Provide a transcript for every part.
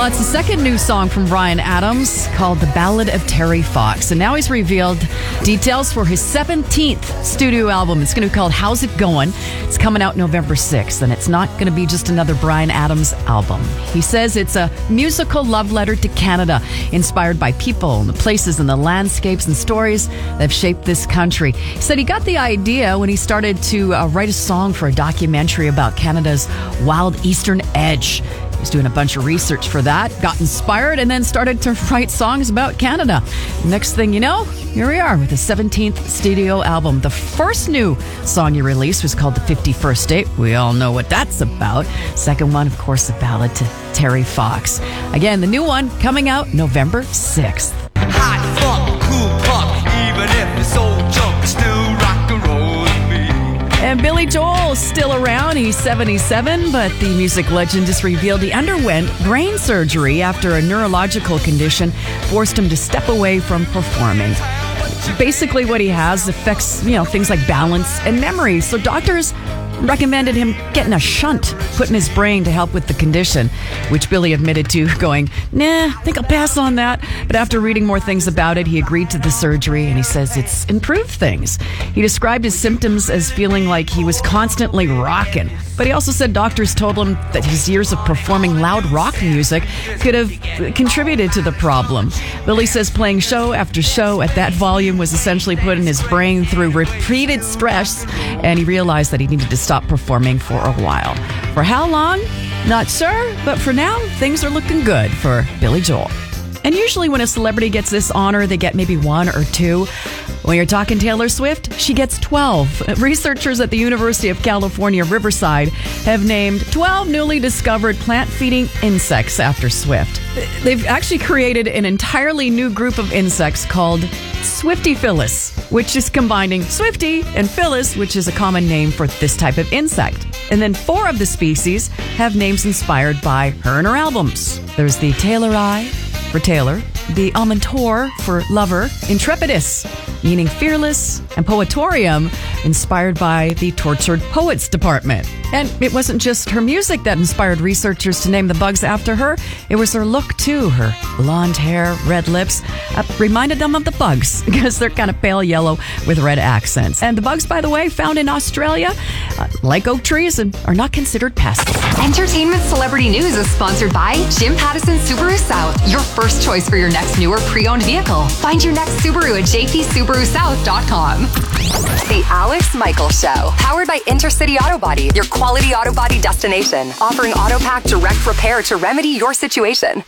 Well, it's the second new song from Bryan Adams called The Ballad of Terry Fox. And now he's revealed details for his 17th studio album. It's going to be called How's It Going? It's coming out November 6th, and it's not going to be just another Bryan Adams album. He says it's a musical love letter to Canada, inspired by people and the places and the landscapes and stories that have shaped this country. He said he got the idea when he started to write a song for a documentary about Canada's wild eastern edge. He was doing a bunch of research for that, got inspired, and then started to write songs about Canada. Next thing you know, here we are with the 17th studio album. The first new song he released was called The 51st Date. We all know what that's about. Second one, of course, the ballad to Terry Fox. Again, the new one coming out November 6th. Hot funk, cool punk, even if it's old junk, it's still rock and roll to me. And Billy Joel's still around. He's 77, but the music legend just revealed he underwent brain surgery after a neurological condition forced him to step away from performing. Basically, what he has affects, things like balance and memory. So doctors recommended him getting a shunt put in his brain to help with the condition, which Billy admitted to, going, I think I'll pass on that. But after reading more things about it, he agreed to the surgery, and he says it's improved things. He described his symptoms as feeling like he was constantly rocking. But he also said doctors told him that his years of performing loud rock music could have contributed to the problem. Billy says playing show after show at that volume was essentially putting his brain through repeated stress, and he realized that he needed to stop performing for a while. For how long? Not sure, but for now, things are looking good for Billy Joel. And usually when a celebrity gets this honor, they get maybe one or two. When you're talking Taylor Swift, she gets 12. Researchers at the University of California, Riverside have named 12 newly discovered plant-feeding insects after Swift. They've actually created an entirely new group of insects called Swiftyphilus, which is combining Swifty and Phyllis, which is a common name for this type of insect. And then 4 of the species have names inspired by her and her albums. There's the Taylori for Taylor, the Amantor for lover, Intrepidus, meaning fearless, and Poetorium, inspired by the Tortured Poets Department. And it wasn't just her music that inspired researchers to name the bugs after her. It was her look, too. Her blonde hair, red lips, reminded them of the bugs because they're kind of pale yellow with red accents. And the bugs, by the way, found in Australia, like oak trees, and are not considered pests. Entertainment Celebrity News is sponsored by Jim Pattison Subaru South, your first choice for your next new or pre-owned vehicle. Find your next Subaru at jpsubarusouth.com. The Alex Michael Show, powered by Intercity Auto Body, your quality auto body destination, offering AutoPack direct repair to remedy your situation.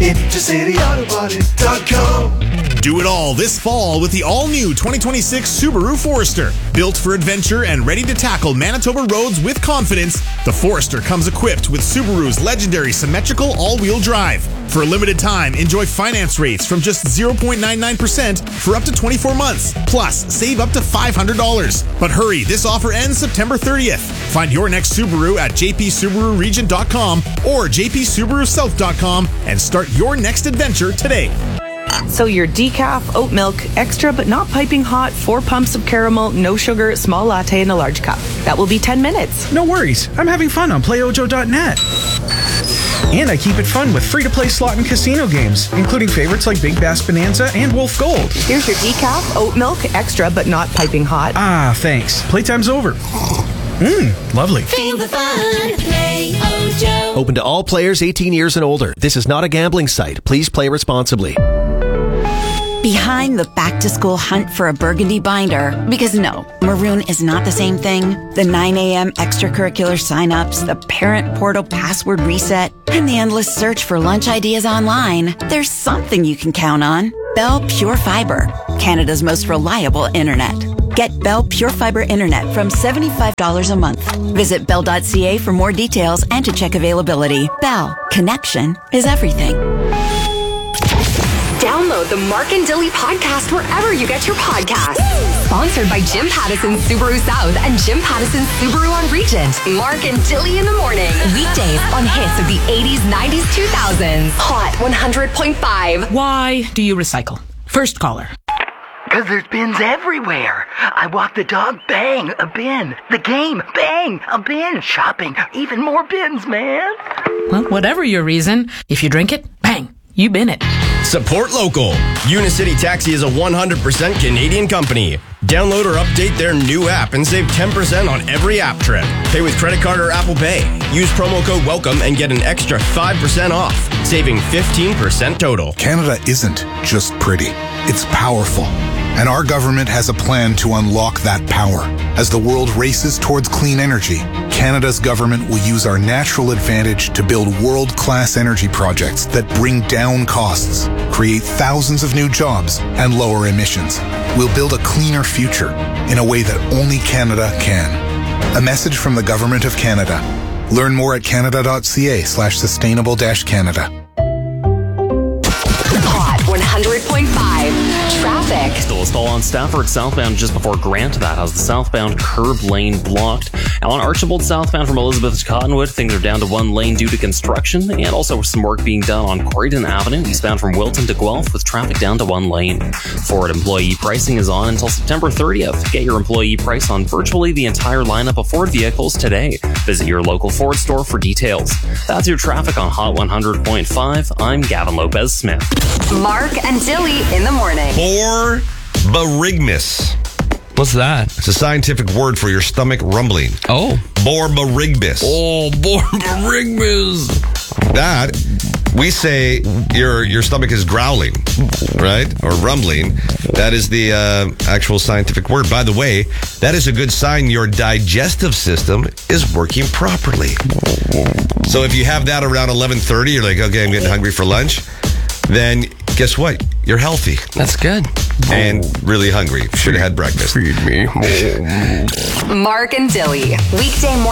IntercityAutoBody.com. Do it all this fall with the all-new 2026 Subaru Forester. Built for adventure and ready to tackle Manitoba roads with confidence, the Forester comes equipped with Subaru's legendary symmetrical all-wheel drive. For a limited time, enjoy finance rates from just 0.99% for up to 24 months. Plus, save up to $500. But hurry, this offer ends September 30th. Find your next Subaru at jpsubaruregion.com or jpsubarusouth.com and start your next adventure today. So your decaf, oat milk, extra but not piping hot, 4 pumps of caramel, no sugar, small latte in a large cup. That will be 10 minutes. No worries. I'm having fun on playojo.net. And I keep it fun with free-to-play slot and casino games, including favorites like Big Bass Bonanza and Wolf Gold. Here's your decaf, oat milk, extra but not piping hot. Ah, thanks. Playtime's over. Lovely. Feel the fun. Play-O-Joe. Open to all players 18 years and older. This is not a gambling site. Please play responsibly. Behind the back-to-school hunt for a burgundy binder, because no, maroon is not the same thing. The 9 a.m. extracurricular sign-ups, the parent portal password reset, and the endless search for lunch ideas online. There's something you can count on. Bell Pure Fiber, Canada's most reliable internet. Get Bell Pure Fiber Internet from $75 a month. Visit bell.ca for more details and to check availability. Bell, connection is everything. Download the Mark and Dilly podcast wherever you get your podcasts. Sponsored by Jim Pattison Subaru South and Jim Pattison Subaru on Regent. Mark and Dilly in the morning. Weekdays on hits of the 80s, 90s, 2000s. Hot 100.5. Why do you recycle? First caller. Because there's bins everywhere. I walk the dog, bang, a bin. The game, bang, a bin. Shopping, even more bins, man. Well, whatever your reason, if you drink it, bang, You been it. Support local. Unicity Taxi is a 100% Canadian company. Download or update their new app and save 10% on every app trip. Pay with credit card or Apple Pay. Use promo code WELCOME and get an extra 5% off, saving 15% total. Canada isn't just pretty. It's powerful. And our government has a plan to unlock that power. As the world races towards clean energy, Canada's government will use our natural advantage to build world-class energy projects that bring down costs, create thousands of new jobs, and lower emissions. We'll build a cleaner future in a way that only Canada can. A message from the Government of Canada. Learn more at canada.ca/sustainable-canada. Hot 100.5 traffic. Still a stall on Stafford southbound just before Grant. That has the southbound curb lane blocked. Now on Archibald southbound from Elizabeth to Cottonwood, things are down to one lane due to construction, and also some work being done on Croydon Avenue eastbound from Wilton to Guelph with traffic down to one lane. Ford employee pricing is on until September 30th. Get your employee price on virtually the entire lineup of Ford vehicles today. Visit your local Ford store for details. That's your traffic on Hot 100.5. I'm Gavin Lopez Smith. Mark and Dilly in the morning. Borborygmus. What's that? It's a scientific word for your stomach rumbling. Oh. Borborygmus. Oh, Borborygmus. That, we say your stomach is growling, right? Or rumbling. That is the actual scientific word. By the way, that is a good sign your digestive system is working properly. So if you have that around 11:30, you're like, okay, I'm getting hungry for lunch. Then guess what? You're healthy. That's good. And really hungry. Should have had breakfast. Feed me. Mark and Dilly. Weekday morning.